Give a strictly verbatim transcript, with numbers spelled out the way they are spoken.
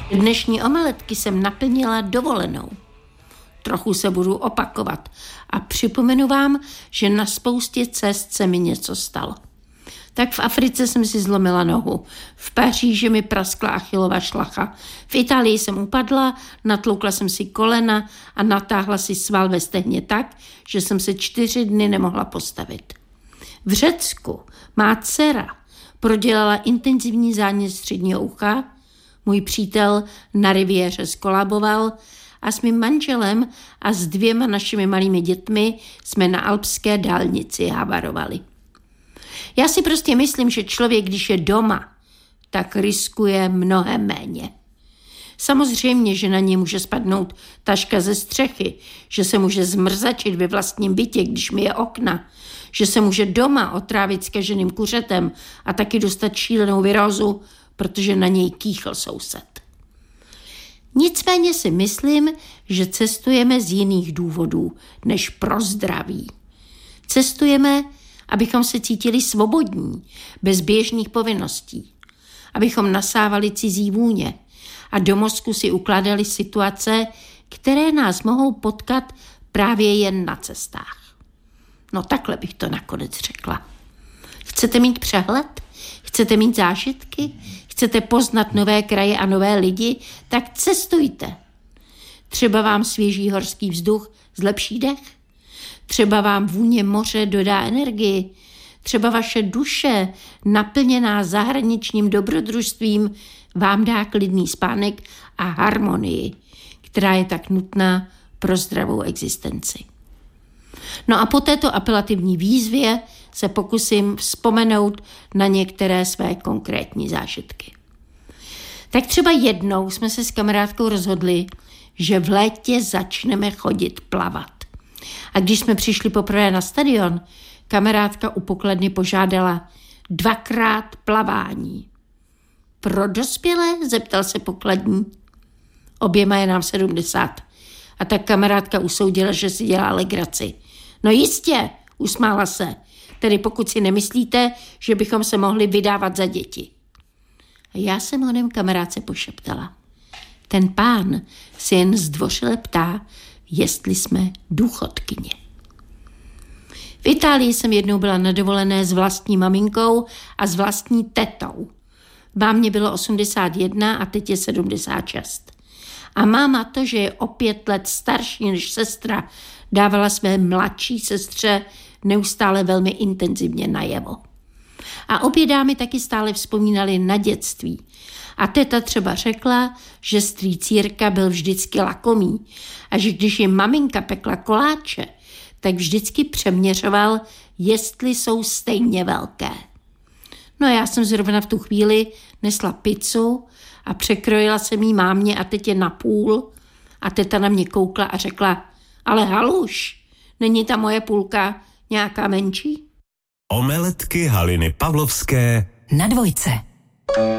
Dnešní omeletky jsem naplnila dovolenou. Trochu se budu opakovat a připomenu vám, že na spoustě cest se mi něco stalo. Tak v Africe jsem si zlomila nohu, v Paříži mi praskla Achillova šlacha, v Itálii jsem upadla, natloukla jsem si kolena a natáhla si sval ve stehně tak, že jsem se čtyři dny nemohla postavit. V Řecku má dcera prodělala intenzivní zánět středního ucha, můj přítel na riviéře skolaboval a s mým manželem a s dvěma našimi malými dětmi jsme na alpské dálnici havarovali. Já si prostě myslím, že člověk, když je doma, tak riskuje mnohem méně. Samozřejmě, že na něj může spadnout taška ze střechy, že se může zmrzačit ve vlastním bytě, když myje okna, že se může doma otrávit zkaženým kuřetem a taky dostat šílenou virózu, protože na něj kýchl soused. Nicméně si myslím, že cestujeme z jiných důvodů než pro zdraví. Cestujeme, abychom se cítili svobodní, bez běžných povinností, abychom nasávali cizí vůně a do mozku si ukládali situace, které nás mohou potkat právě jen na cestách. No takhle bych to nakonec řekla. Chcete mít přehled? Chcete mít zážitky? Chcete poznat nové kraje a nové lidi? Tak cestujte. Třeba vám svěží horský vzduch zlepší dech? Třeba vám vůně moře dodá energii? Třeba vaše duše, naplněná zahraničním dobrodružstvím, vám dá klidný spánek a harmonii, která je tak nutná pro zdravou existenci. No a po této apelativní výzvě se pokusím vzpomenout na některé své konkrétní zážitky. Tak třeba jednou jsme se s kamarádkou rozhodli, že v létě začneme chodit plavat. A když jsme přišli poprvé na stadion, kamarádka u pokladny požádala dvakrát plavání. Pro dospělé? Zeptal se pokladní. Oběma je nám sedmdesát. A tak kamarádka usoudila, že si dělá legraci. No jistě, usmála se. Tedy pokud si nemyslíte, že bychom se mohli vydávat za děti. A já jsem onem kamarádce pošeptala. Ten pán si jen zdvořile ptá, jestli jsme důchodkyně. V Itálii jsem jednou byla na dovolené s vlastní maminkou a s vlastní tetou. Mámě bylo osmdesát jedna a teď je sedmdesát šest. A máma to, že je o pět let starší než sestra, dávala své mladší sestře neustále velmi intenzivně najevo. A obě dámy taky stále vzpomínali na dětství. A teta třeba řekla, že strýc Jirka byl vždycky lakomý a že když jim maminka pekla koláče, tak vždycky přeměřoval, jestli jsou stejně velké. No a já jsem zrovna v tu chvíli nesla pizzu a překrojila jsem jí mámě a tetě na půl a teta na mě koukla a řekla, ale haluš, není ta moje půlka nějaká menší? Omeletky Haliny Pavlovské na Dvojce.